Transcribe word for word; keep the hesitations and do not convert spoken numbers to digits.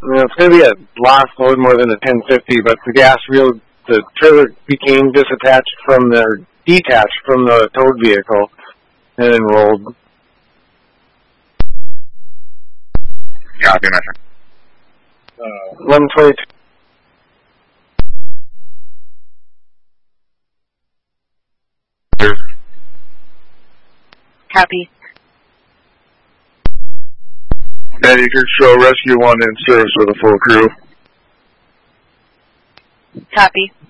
You know, it's going to be a lost load more than a ten fifty, but the gas reel, the trailer became disattached from the, detached from the towed vehicle and then rolled. Copy, my friend. Uh, eleven twenty-two. Copy. And you can show Rescue one in service with a full crew. Copy.